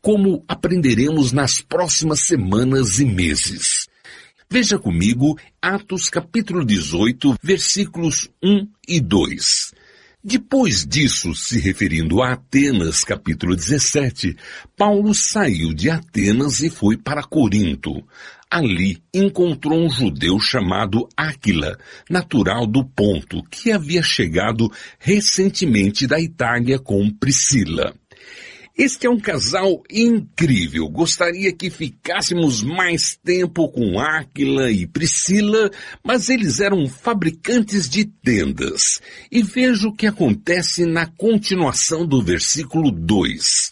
como aprenderemos nas próximas semanas e meses. Veja comigo Atos capítulo 18, versículos 1 e 2. Depois disso, se referindo a Atenas, capítulo 17, Paulo saiu de Atenas e foi para Corinto. Ali encontrou um judeu chamado Áquila, natural do Ponto, que havia chegado recentemente da Itália com Priscila. Este é um casal incrível. Gostaria que ficássemos mais tempo com Áquila e Priscila, mas eles eram fabricantes de tendas. E veja o que acontece na continuação do versículo 2.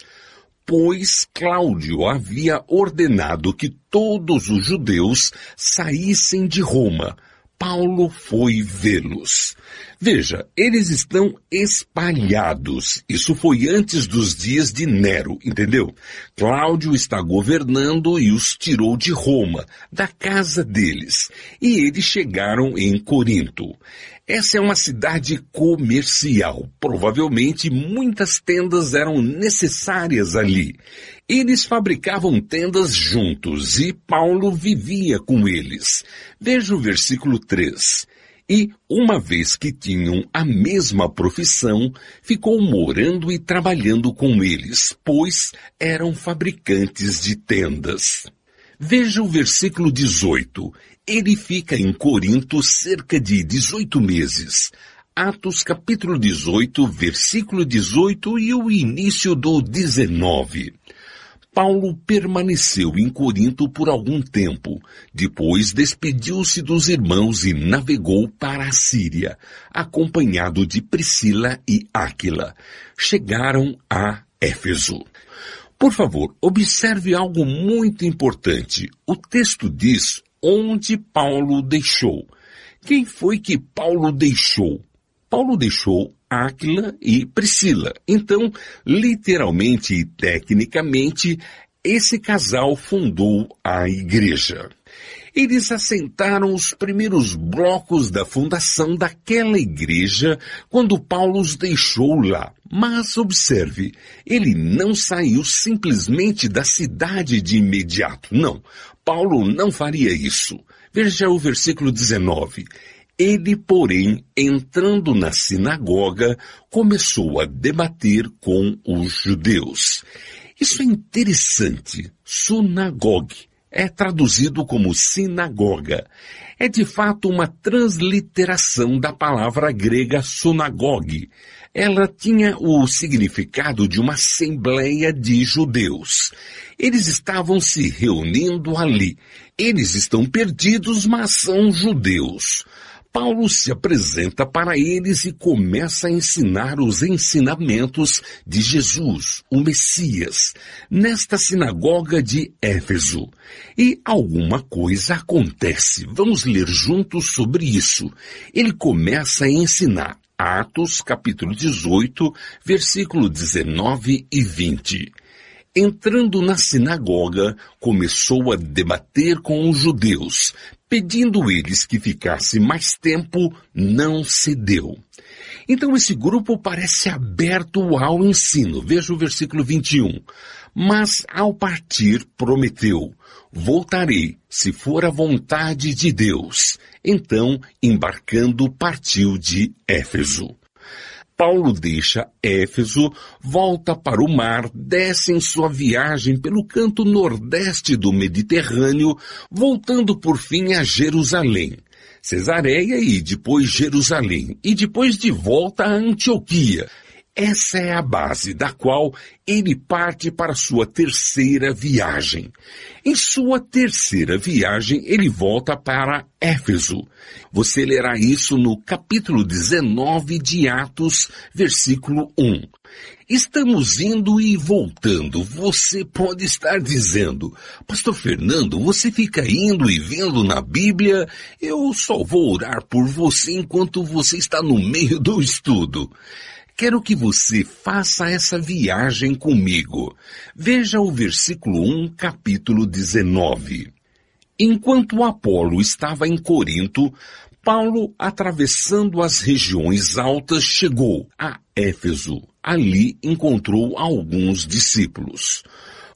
Pois Cláudio havia ordenado que todos os judeus saíssem de Roma. Paulo foi vê-los. Veja, eles estão espalhados. Isso foi antes dos dias de Nero, entendeu? Cláudio está governando e os tirou de Roma, da casa deles. E eles chegaram em Corinto. Essa é uma cidade comercial. Provavelmente muitas tendas eram necessárias ali. Eles fabricavam tendas juntos e Paulo vivia com eles. Veja o versículo 3. E, uma vez que tinham a mesma profissão, ficou morando e trabalhando com eles, pois eram fabricantes de tendas. Veja o versículo 18. Ele fica em Corinto cerca de 18 meses. Atos capítulo 18, versículo 18 e o início do 19. Paulo permaneceu em Corinto por algum tempo. Depois despediu-se dos irmãos e navegou para a Síria, acompanhado de Priscila e Áquila. Chegaram a Éfeso. Por favor, observe algo muito importante. O texto diz onde Paulo deixou. Quem foi que Paulo deixou? Paulo deixou Áquila e Priscila. Então, literalmente e tecnicamente, esse casal fundou a igreja. Eles assentaram os primeiros blocos da fundação daquela igreja quando Paulo os deixou lá. Mas observe, ele não saiu simplesmente da cidade de imediato. Não, Paulo não faria isso. Veja o versículo 19. Ele, porém, entrando na sinagoga, começou a debater com os judeus. Isso é interessante. Sunagogue é traduzido como sinagoga. É de fato uma transliteração da palavra grega sunagogue. Ela tinha o significado de uma assembleia de judeus. Eles estavam se reunindo ali. Eles estão perdidos, mas são judeus. Paulo se apresenta para eles e começa a ensinar os ensinamentos de Jesus, o Messias, nesta sinagoga de Éfeso. E alguma coisa acontece. Vamos ler juntos sobre isso. Ele começa a ensinar. Atos, capítulo 18, versículo 19 e 20. Entrando na sinagoga, começou a debater com os judeus, pedindo eles que ficasse mais tempo, não cedeu. Então esse grupo parece aberto ao ensino. Veja o versículo 21. Mas ao partir prometeu, voltarei, se for a vontade de Deus. Então, embarcando, partiu de Éfeso. Paulo deixa Éfeso, volta para o mar, desce em sua viagem pelo canto nordeste do Mediterrâneo, voltando por fim a Jerusalém, Cesareia e depois Jerusalém, e depois de volta a Antioquia. Essa é a base da qual ele parte para sua terceira viagem. Em sua terceira viagem, ele volta para Éfeso. Você lerá isso no capítulo 19 de Atos, versículo 1. Estamos indo e voltando. Você pode estar dizendo, Pastor Fernando, você fica indo e vindo na Bíblia, eu só vou orar por você enquanto você está no meio do estudo. Quero que você faça essa viagem comigo. Veja o versículo 1, capítulo 19. Enquanto Apolo estava em Corinto, Paulo, atravessando as regiões altas, chegou a Éfeso. Ali encontrou alguns discípulos.